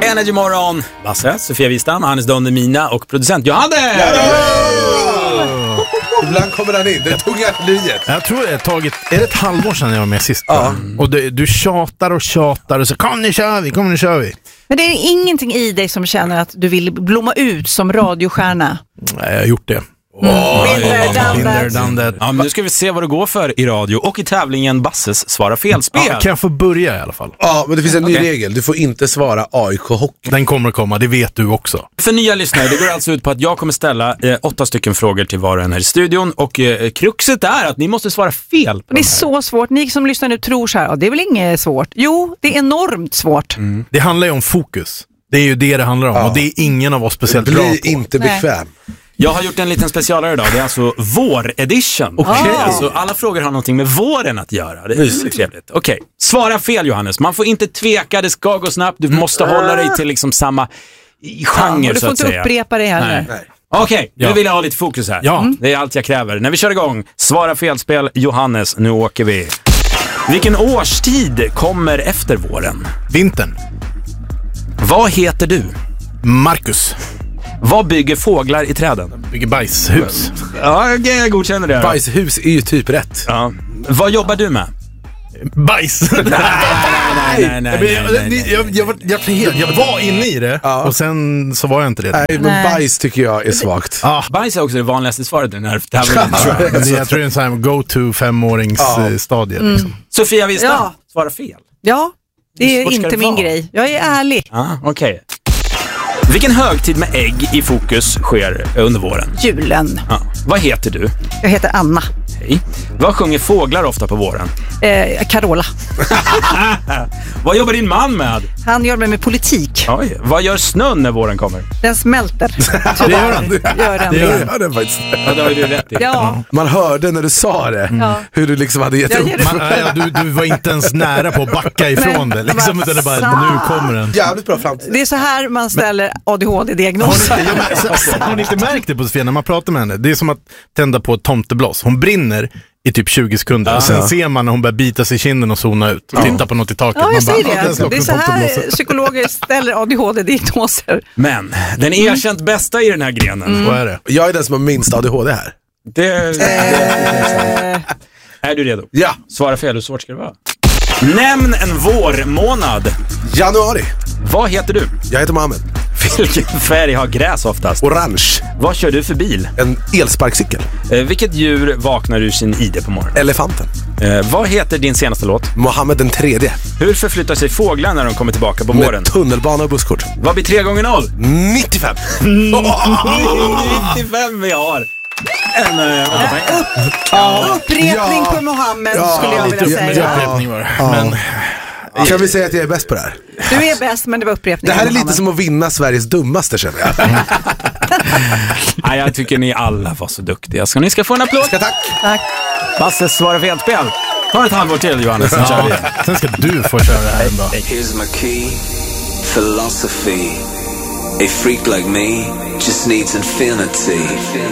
Energy Morgon. Basse, Sofia Wistam, Hannes Donner, Mina och producent Johannes. Ibland kommer han in, det tog artilleriet. Jag tror det är ett halvår sedan jag var med sist. Och du tjatar och så kom nu kör vi. Men det är ingenting i dig som känner att du vill blomma ut som radiostjärna? Nej, jag har gjort det. Binder done that. Ja, men nu ska vi se vad det går för i radio och i tävlingen Basses Svara Felspel. Ja, kan jag få börja i alla fall? Ja, men det finns en ny regel. Du får inte svara AIK-hockey. Den kommer att komma, det vet du också. För nya lyssnare, det går alltså ut på att jag kommer ställa 8 stycken frågor till var och en här i studion. Och kruxet är att ni måste svara fel på Det är så svårt. Ni som lyssnar nu tror så här, det är väl inget svårt? Jo, det är enormt svårt. Det handlar ju om fokus. Det är ju det handlar om. Och det är ingen av oss speciellt bra på. Bli inte bekväm. Jag har gjort en liten specialare idag. Det är alltså vår-edition. Alltså, alla frågor har någonting med våren att göra. Det är trevligt. Okej, svara fel Johannes. Man får inte tveka, det ska gå snabbt. Du måste hålla dig till liksom samma genre du så får att inte säga. upprepa det heller. Okej, nu vill jag ha lite fokus här. Ja. Det är allt jag kräver. När vi kör igång, svara felspel Johannes, nu åker vi. Vilken årstid kommer efter våren? Vintern. Vad heter du? Marcus. Vad bygger fåglar i träden? Bygger bajshus. Ja, jag godkänner det då. Bajshus är ju typ rätt. Ja. Vad jobbar du med? Bajs. Nej. Jag var inne i det och sen så var jag inte det. Nej, men bajs tycker jag är svagt. Bajs är också det vanligaste svaret i den här tävlingen. Jag tror det är en sån här go-to 5-årings stadie. Liksom. Sofia Wistam, svara fel. Ja, det är svårt ska inte det min vara? grej. Jag är ärlig. Okej. Vilken högtid med ägg i fokus sker under våren? Julen. Vad heter du? Jag heter Anna. Hej. Vad sjunger fåglar ofta på våren? Carola. Vad jobbar din man med? Han jobbar med politik. Oj. Vad gör snön när våren kommer? Den smälter. Det gör den. Gör den. Det gör Ja, det faktiskt. Ja, det har ju du rätt i. Ja. Man hörde när du sa det, hur du liksom hade gett upp. Du var inte ens nära på att backa ifrån det. Liksom, utan det bara, nu kommer den. Jävligt bra framtid. Det är så här man ställer ADHD-diagnoser. Har ni inte märkt det på Sofia när man pratar med henne? Det är som att tända på ett tomtebloss. Hon brinner i typ 20 sekunder. Och sen ser man när hon börjar bita sig i kinden och zona ut. Och titta på något i taket. Ja, jag man säger det. Det är så här psykologer ställer ADHD-diagnoser. Men den erkänt bästa i den här grenen. Vad är det? Jag är den som har minst ADHD här. Är du redo? Ja. Svara fel, hur svårt ska det vara? Nämn en vårmånad. Januari. Vad heter du? Jag heter Mohammed. Vilken färg har gräs oftast? Orange. Vad kör du för bil? En elsparkcykel. Vilket djur vaknar ur sin ID på morgonen? Elefanten. Vad heter din senaste låt? Mohammed den tredje. Hur förflyttar sig fåglar när de kommer tillbaka på våren? Med tunnelbana och busskort. Vad blir 3 gånger 0? 95. 95 vi har. Upprepning på Mohammed skulle jag vilja säga. Upprepning var det. Men kan vi säga att jag är bäst på det här? Du är bäst, men det var upprepning. Det här är Mohammed. lite som att vinna Sveriges dummaste, känner jag. Nej, jag tycker ni alla var så duktiga. Så ni ska få en applåd. Tack. Basses svara felspel. Ta ett halvår till, Johannes. Sen kör vi. Sen ska du få köra det här en dag. Here's my key, philosophy. A freak like me just needs infinity.